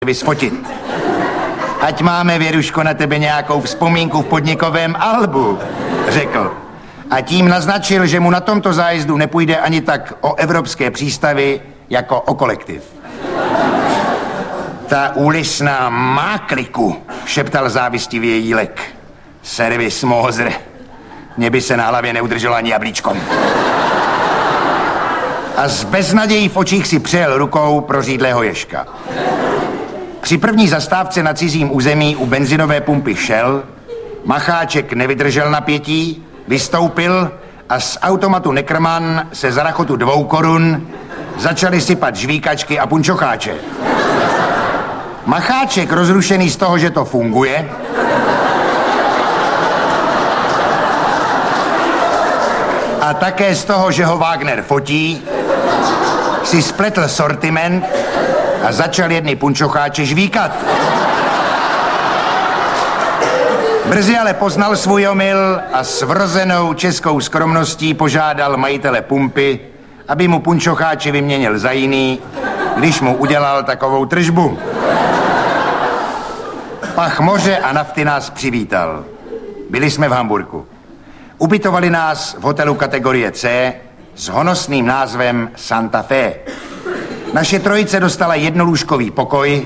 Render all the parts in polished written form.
vysfotit. Ať máme, Věruško, na tebe nějakou vzpomínku v podnikovém albu, řekl. A tím naznačil, že mu na tomto zájezdu nepůjde ani tak o evropské přístavy, jako o kolektiv. Ta úlisná má kliku, šeptal závistivě Jílek. Servis Mózr. Mně by se na hlavě neudrželo ani jablíčko. A s beznadějí v očích si přejel rukou prořídlého Ježka. Při první zastávce na cizím území u benzinové pumpy Shell Macháček nevydržel napětí, vystoupil a z automatu Neckermann se za rachotu 2 korun začali sypat žvíkačky a punčocháče. Macháček, rozrušený z toho, že to funguje, a také z toho, že ho Wagner fotí, si spletl sortiment a začal jedny punčocháče žvíkat. Brzy ale poznal svůj omyl a s vrozenou českou skromností požádal majitele pumpy, aby mu punčocháče vyměnil za jiný, když mu udělal takovou tržbu. Pach moře a nafty nás přivítal. Byli jsme v Hamburku. Ubytovali nás v hotelu kategorie C s honosným názvem Santa Fe. Naše trojice dostala jednolůžkový pokoj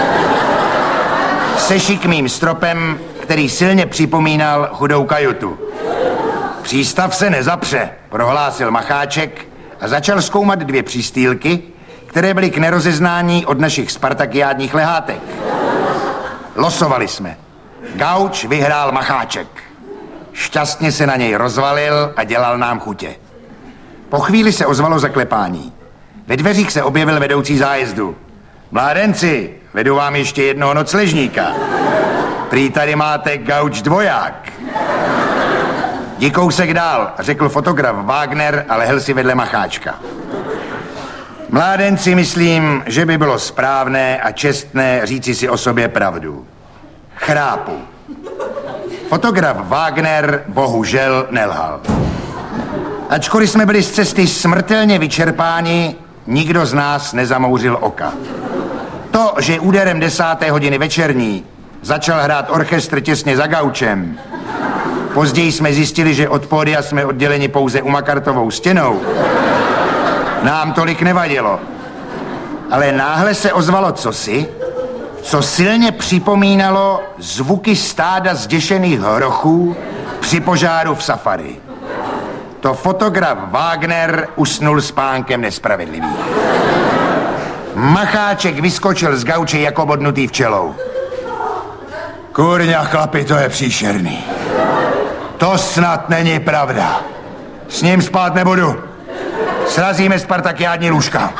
se šikmým stropem, který silně připomínal chudou kajutu. Přístav se nezapře, prohlásil Macháček a začal zkoumat 2 přístýlky, které byly k nerozeznání od našich spartakiádních lehátek. Losovali jsme. Gauč vyhrál Macháček. Šťastně se na něj rozvalil a dělal nám chutě. Po chvíli se ozvalo zaklepání. Ve dveřích se objevil vedoucí zájezdu. Mládenci, vedu vám ještě jednoho nocležníka. Prý tady máte Gauč dvoják. Jdi kousek dál, řekl fotograf Wagner a lehl si vedle Macháčka. Mládenci, myslím, že by bylo správné a čestné říci si o sobě pravdu. Chrápu. Fotograf Wagner bohužel nelhal. Ačkoliv jsme byli z cesty smrtelně vyčerpáni, nikdo z nás nezamouřil oka. To, že úderem 10. hodiny večerní začal hrát orchestr těsně za gaučem, později jsme zjistili, že od pódia jsme odděleni pouze umakartovou stěnou, nám tolik nevadilo. Ale náhle se ozvalo cosi, co silně připomínalo zvuky stáda zděšených hrochů při požáru v safari. To fotograf Wagner usnul spánkem nespravedlivý. Macháček vyskočil z gauče jako bodnutý včelou. Kurňa, chlapi, to je příšerný. To snad není pravda. S ním spát nebudu. Srazíme spartakiádní lůžka.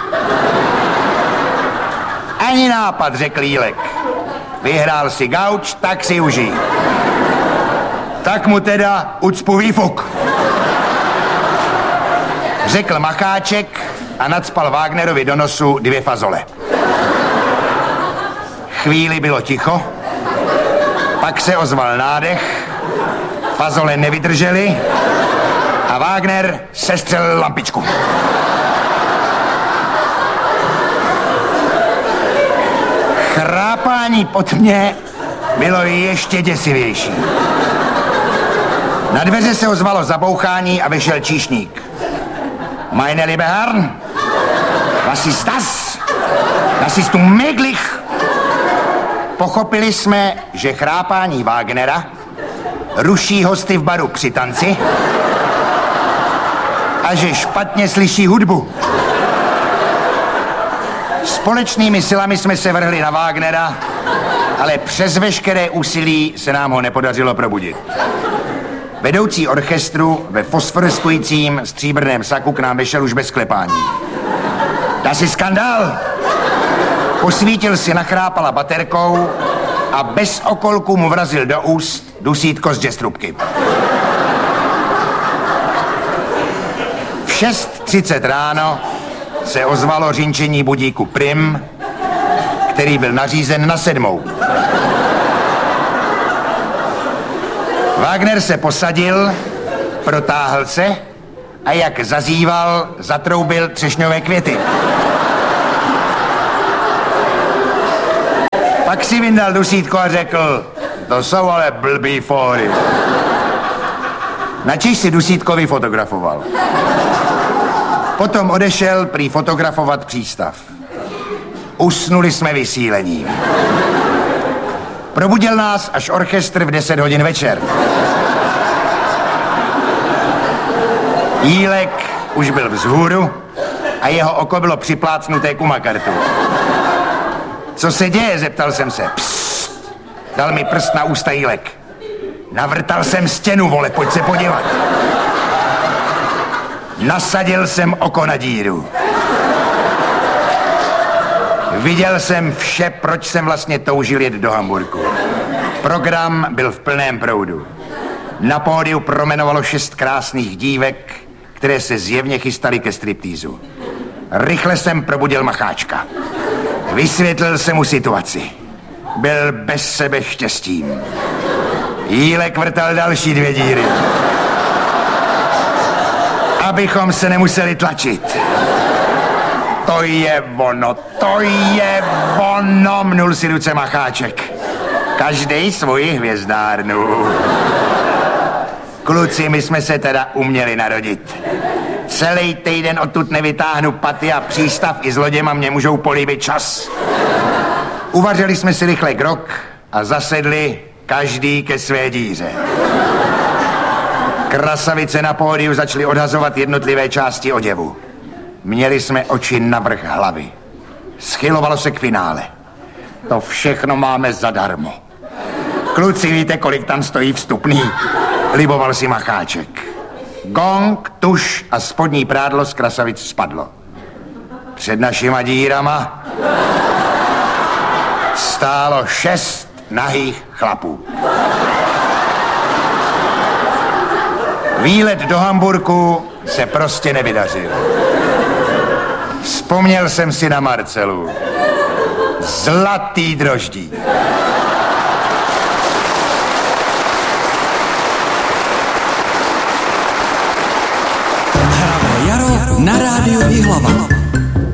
Ani nápad, řekl Jílek. Vyhrál si gauč, tak si užij. Tak mu teda ucpu výfuk, řekl Macháček a nacpal Wagnerovi do nosu 2 fazole. Chvíli bylo ticho, pak se ozval nádech, fazole nevydržely a Wagner sestřelil lampičku. Chrápání pod mě bylo ještě děsivější. Na dveře se ozvalo zabouchání a vyšel číšník. Meine liebe Herren, was ist das? Das ist unmöglich. Pochopili jsme, že chrápání Wagnera ruší hosty v baru při tanci a že špatně slyší hudbu. Společnými silami jsme se vrhli na Wagnera, ale přes veškeré úsilí se nám ho nepodařilo probudit. Vedoucí orchestru ve fosforeskujícím stříbrném saku k nám vešel už bez klepání. Das ist skandál! Posvítil si nachrápala baterkou a bez okolku mu vrazil do úst dusítko z jazz-trubky. V 6:30 ráno se ozvalo řinčení budíku Prim, který byl nařízen na 7. Wagner se posadil, protáhl se a jak zazíval, zatroubil třešňové květy. Pak si vyndal dusítko a řekl, to jsou ale blbý fóry. Načež si dusítko vyfotografoval. Potom odešel prý fotografovat přístav. Usnuli jsme vysílením. Probudil nás až orchestr v 10 hodin večer. Jílek už byl vzhůru a jeho oko bylo připlácnuté ku makartu. Co se děje, zeptal jsem se. Psst, dal mi prst na ústa Jílek. Navrtal jsem stěnu, vole, pojď se podívat. Nasadil jsem oko na díru. Viděl jsem vše, proč jsem vlastně toužil jet do Hamburku. Program byl v plném proudu. Na pódiu promenovalo 6 krásných dívek, které se zjevně chystaly ke striptýzu. Rychle jsem probudil Macháčka. Vysvětlil jsem mu situaci. Byl bez sebe štěstím. Jílek vrtal další 2 díry. Abychom se nemuseli tlačit. To je ono, mnul si ruce Macháček. Každej svoji hvězdárnu. Kluci, my jsme se teda uměli narodit. Celý týden odtud nevytáhnu paty a přístav i s loděma mě můžou políbit čas. Uvařili jsme si rychle grog a zasedli každý ke své díře. Krasavice na pódiu začaly odhazovat jednotlivé části oděvu. Měli jsme oči navrch hlavy. Schylovalo se k finále. To všechno máme zadarmo. Kluci, víte, kolik tam stojí vstupný? Liboval si Macháček. Gong, tuš a spodní prádlo z krasavic spadlo. Před našima dírama stálo 6 nahých chlapů. Výlet do Hamburku se prostě nevydařil. Vzpomněl jsem si na Marcelu. Zlatý droždí. Hravé jaro na rádiu Jihlava.